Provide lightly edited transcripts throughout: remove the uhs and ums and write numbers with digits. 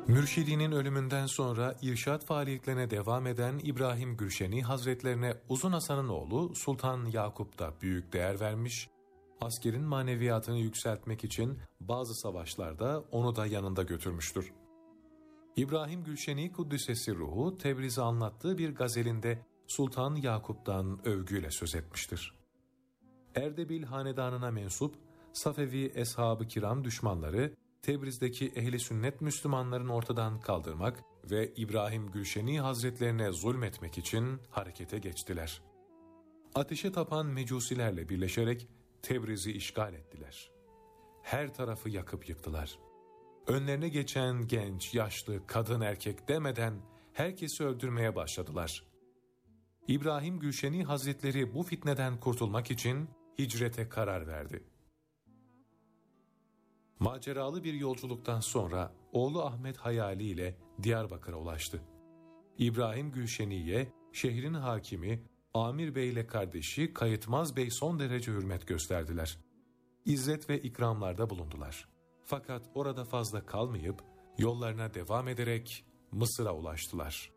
Mürşidinin ölümünden sonra irşad faaliyetlerine devam eden İbrahim Gülşeni Hazretlerine Uzun Hasan'ın oğlu Sultan Yakup da büyük değer vermiş, askerin maneviyatını yükseltmek için bazı savaşlarda onu da yanında götürmüştür. İbrahim Gülşeni Kuddisesi Ruhu Tebriz'i anlattığı bir gazelinde Sultan Yakup'tan övgüyle söz etmiştir. Erdebil hanedanına mensup Safevi Eshab-ı Kiram düşmanları Tebriz'deki ehli sünnet Müslümanların ortadan kaldırmak ve İbrahim Gülşeni Hazretlerine zulmetmek için harekete geçtiler. Ateşe tapan mecusilerle birleşerek Tebriz'i işgal ettiler. Her tarafı yakıp yıktılar. Önlerine geçen genç, yaşlı, kadın, erkek demeden herkesi öldürmeye başladılar. İbrahim Gülşeni Hazretleri bu fitneden kurtulmak için hicrete karar verdi. Maceralı bir yolculuktan sonra oğlu Ahmet Hayali ile Diyarbakır'a ulaştı. İbrahim Gülşeni'ye şehrin hakimi Amir Bey ile kardeşi Kayıtmaz Bey son derece hürmet gösterdiler. İzzet ve ikramlarda bulundular. Fakat orada fazla kalmayıp yollarına devam ederek Mısır'a ulaştılar.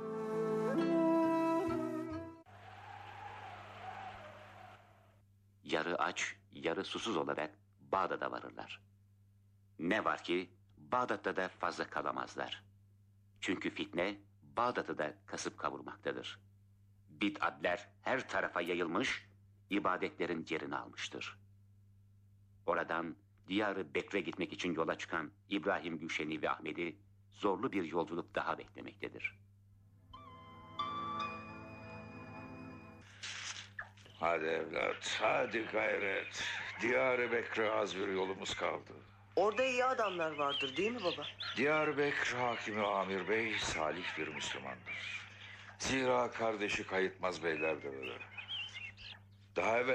Yarı aç, yarı susuz olarak Bağdat'a varırlar. Ne var ki Bağdat'ta da fazla kalamazlar. Çünkü fitne Bağdat'ı da kasıp kavurmaktadır. Bid'atler her tarafa yayılmış, ibadetlerin yerini almıştır. Oradan Diyar-ı Bekre gitmek için yola çıkan İbrahim Gülşeni ve Ahmet'i zorlu bir yolculuk daha beklemektedir. Hadi evlat, hadi gayret. Diyar-ı Bekre az bir yolumuz kaldı. Orada iyi adamlar vardır değil mi baba? Diyar-ı Bekre hakimi Amir Bey salih bir Müslümandır. Zira kardeşi Kayıtmaz Beyler de öyle. Daha evvel